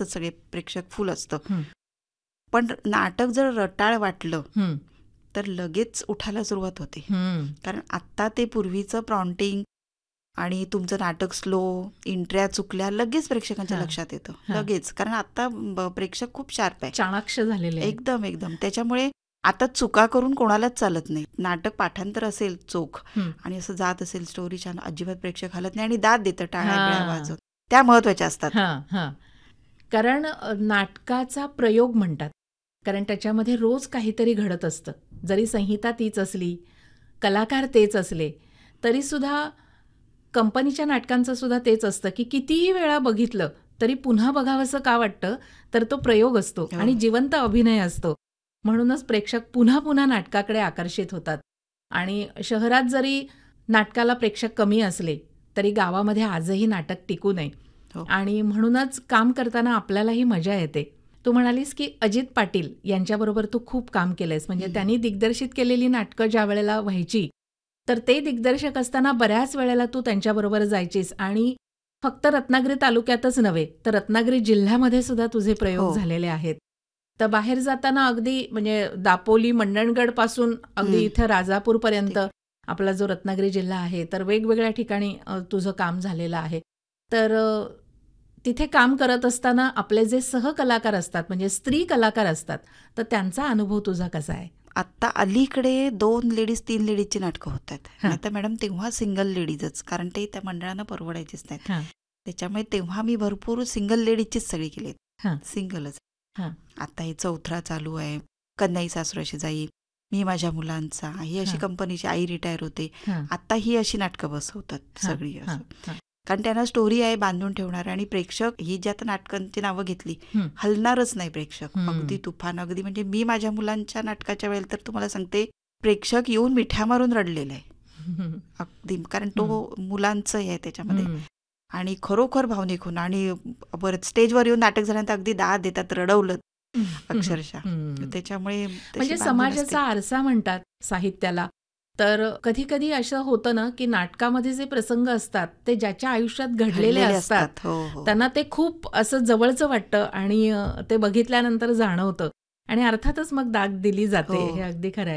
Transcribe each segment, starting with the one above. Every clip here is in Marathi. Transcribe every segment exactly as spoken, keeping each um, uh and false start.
असतातच सगळे प्रेक्षक फुल असतं. हं. पण नाटक जर रटाळ वाटलं हं. तर लगेच उठायला सुरुवात होते. हं. कारण आत्ता ते पूर्वीचं प्रॉन्टिंग आणि तुमचं नाटक स्लो, इंट्र्या चुकल्या लगेच प्रेक्षकांच्या हां. लक्षात येतं. हां. लगेच. कारण आता ब- प्रेक्षक खूप शार्प आहे. चाणाक्ष झालेले आहेत. एकदम एकदम. त्याच्यामुळे आता चुका करून कोणालाच चालत नाही. नाटक पाठांतर असेल चोख हं. आणि असं जात असेल स्टोरी छान, अजिबात प्रेक्षक हलत नाही आणि दाद देतं टाळ्या बिळ्या हां. वाजवत. त्या महत्वाच्या असतात. हां, हां. कारण अ, नाटकाचा प्रयोग म्हणतात. कारण त्याच्यामध्ये रोज काहीतरी घडत असतं. जरी संहिता तीच असली, कलाकार तेच असले, तरीसुद्धा कंपनीच्या नाटकांचं सुद्धा तेच असतं की कितीही वेळा बघितलं तरी पुन्हा बघावंसं का वाटतं, तर तो प्रयोग असतो हो. आणि जिवंत अभिनय असतो. म्हणूनच प्रेक्षक पुन्हा पुन्हा नाटकाकडे आकर्षित होतात. आणि शहरात जरी नाटकाला प्रेक्षक कमी असले, तरी गावामध्ये आजही नाटक टिकू नये. हो. आणि म्हणूनच काम करताना आपल्यालाही मजा येते. तू म्हणालीस की अजित पाटील यांच्याबरोबर तू खूप काम केलंयस. म्हणजे हं. त्यांनी दिग्दर्शित केलेली नाटकं ज्या वेळेला व्हायची, तर ते दिग्दर्शक असताना बऱ्याच वेळेला तू त्यांच्याबरोबर जायचीस आणि फक्त रत्नागिरी तालुक्यातच नव्हे, तर रत्नागिरी जिल्ह्यामध्ये सुद्धा तुझे प्रयोग हो. झालेले आहेत. तर बाहेर जाताना अगदी म्हणजे दापोली, मंडणगड पासून अगदी हं. इथं राजापूरपर्यंत आपला जो रत्नागिरी जिल्हा आहे, तर वेगवेगळ्या ठिकाणी अ, तुझं काम झालेलं आहे. तर अ, तिथे काम करत असताना आपले जे सहकलाकार असतात, म्हणजे स्त्री कलाकार असतात, तर त्यांचा अनुभव तुझा कसा आहे? आत्ता अलीकडे दोन लेडीज तीन लेडीजची नाटकं होत आहेत. हां. नाहीतर मॅडम तेव्हा सिंगल लेडीजच, कारण ते त्या मंडळांना परवडायचीच नाहीत. हां. त्याच्यामुळे तेव्हा मी भरपूर सिंगल लेडीजचीच सगळी केली, हां. सिंगलच. हां. आता हे चौथरा चालू आहे, कन्याई सासुराशी जाई, मी माझ्या मुलांचा, ही अशी हां. कंपनीची आई रिटायर होते. हां. आता ही अशी नाटकं बसवतात हां. सगळी हां. असं. हां. कारण त्यांना स्टोरी आहे बांधून ठेवणार आणि प्रेक्षक ही जी आता नाटकांची नावं घेतली, हं. हलणारच नाही प्रेक्षक. हं. अगदी तुफान, अगदी म्हणजे मी माझ्या मुलांच्या नाटकाच्या वेळेला तर तुम्हाला सांगते, प्रेक्षक येऊन मिठ्या मारून रडलेलं आहे हं. अगदी. कारण तो मुलांचं हे आहे त्याच्यामध्ये हं. आणि खरोखर भावनिक होऊन आणि परत स्टेजवर येऊन नाटक झाल्यानंतर अगदी दाद देतात, रडवलं अक्षरशः. हं. त्याच्यामुळे तशी म्हणजे बांधून समाजाचा असते. आरसा म्हणतात साहित्याला. तर कधी कधी असं होतं ना की नाटकामध्ये जे प्रसंग असतात ते ज्याच्या आयुष्यात घडलेले घडलेले असतात असतात. हो हो त्यांना ते खूप असं जवळचं वाटतं आणि अ, ते बघितल्यानंतर जाणवतं आणि अर्थातच मग दाद दिली जाते. हो. हे अगदी खरं आहे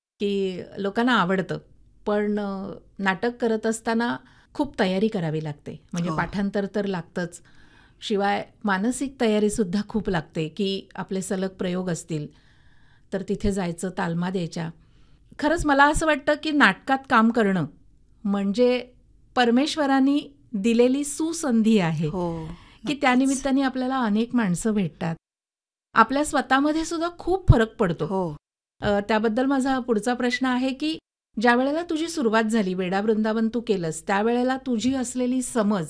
की लोकांना आवडतं. पण अ, नाटक करत असताना खूप तयारी करावी लागते. म्हणजे हो. पाठांतर तर लागतंच, शिवाय मानसिक तयारीसुद्धा खूप लागते की आपले सलग प्रयोग असतील तर तिथे जायचं, तालमा द्यायच्या. खरंच मला असं वाटतं की नाटकात काम करणं म्हणजे परमेश्वरांनी दिलेली सुसंधी आहे हो की नक्कीच. त्यानिमित्ताने आपल्याला अनेक माणसं भेटतात. आपल्या स्वतःमध्ये सुद्धा खूप फरक पडतो. हो अ, त्याबद्दल माझा पुढचा प्रश्न आहे की ज्या वेळेला तुझी सुरुवात झाली, वेडा वृंदावन तू केलंस, त्यावेळेला तुझी असलेली समज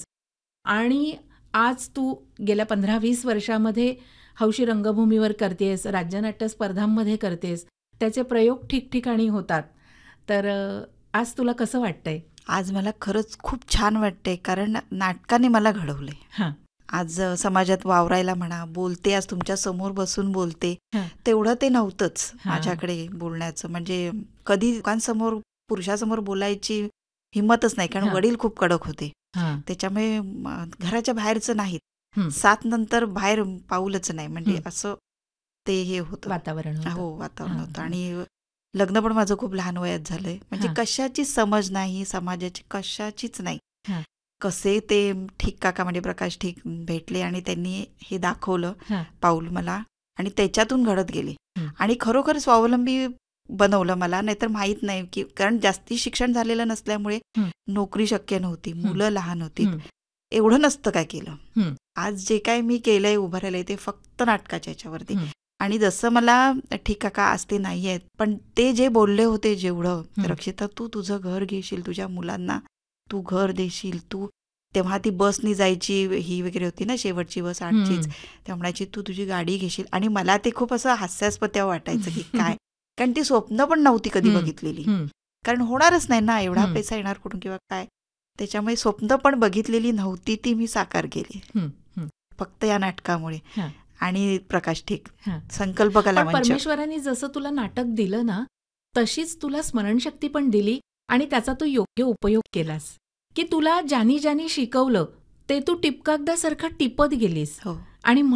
आणि आज तू गेल्या पंधरा वीस वर्षामध्ये हौशी रंगभूमीवर करतेस, राज्यनाट्य स्पर्धांमध्ये करतेस, त्याचे प्रयोग ठिकठिकाणी होतात. तर अ, आज तुला कसं वाटतंय? आज मला खरंच खूप छान वाटते, कारण नाटकाने मला घडवले. हां. आज अ, समाजात वावरायला म्हणा, बोलते, आज तुमच्या समोर बसून बोलते, हां. तेवढं ते नव्हतंच हां. माझ्याकडे बोलण्याचं. म्हणजे कधी लोकांसमोर, पुरुषासमोर बोलायची हिंमतच नाही, कारण हां. वडील खूप कडक होते. हां. त्याच्यामुळे म, घराच्या बाहेरचं नाहीत. हं. सात नंतर बाहेर पाऊलच नाही, म्हणजे हं. असं ते हे होतं. वातावरण होतं. हो वातावरण हां, होतं. हां. आणि लग्न पण माझं खूप लहान वयात झालंय. म्हणजे हां. कशाचीच समज नाही, समाजाची कशाचीच नाही. हां. कसे ते ठीक काका म्हणजे प्रकाश ठीक भेटले आणि त्यांनी हे दाखवलं हां. पाऊल मला आणि त्याच्यातून घडत गेले हं. आणि खरोखर स्वावलंबी बनवलं मला. नाहीतर माहीत नाही की, कारण जास्ती शिक्षण झालेलं नसल्यामुळे हं. नोकरी शक्य नव्हती, मुलं लहान होती, हं. एवढं नसतं काय केलं. हं. आज जे काय मी केलंय, उभं राहिलंय, ते फक्त नाटकाच्या ह्याच्यावरती. हं. आणि जसं मला ठीक काका आज ते नाही आहेत, पण ते जे बोलले होते जेवढं, हं. रक्षिता तू तुझं घर घेशील, तुझ्या मुलांना तू घर देशील, तू तेव्हा ती बसनी जायची ही वगैरे होती ना, शेवटची बस आठचीच, हं. तेव्हा म्हणायची तू तुझी गाडी घेशील. आणि मला ते खूप असं हास्यास्पद तेव्हा वाटायचं की काय, कारण ती स्वप्न पण नव्हती कधी हं. बघितलेली, हं. कारण होणारच नाही ना, एवढा हं. पैसा येणार कुठून किंवा काय. त्याच्यामुळे स्वप्न पण बघितलेली नव्हती, ती मी साकार केली हं. हं. फक्त या नाटकामुळे. हां. आणि प्रकाश ठीक, हां. संकल्प कला पण मंच. परमेश्वरांनी जसं तुला नाटक दिलं ना, तशीच तुला स्मरणशक्ती पण दिली आणि त्याचा तू योग्य उपयोग केलास की तुला ज्यानी ज्यानी शिकवलं ते तू टिपकागदासारखं टिपत गेलीस हो आणि